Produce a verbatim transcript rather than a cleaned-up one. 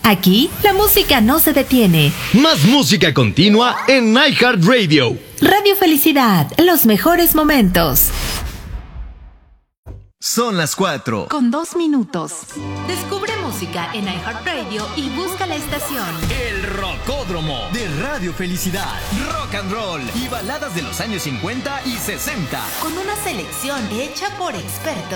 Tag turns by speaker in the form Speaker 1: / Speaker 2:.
Speaker 1: Aquí, la música no se detiene.
Speaker 2: Más música continua en iHeartRadio.
Speaker 1: Radio Felicidad, los mejores momentos.
Speaker 3: Son las cuatro.
Speaker 1: Con dos minutos. Descubre música en iHeartRadio y busca la estación.
Speaker 3: El Rocódromo de Radio Felicidad. Rock and roll y baladas de los años cincuenta y sesenta.
Speaker 1: Con una selección hecha por expertos.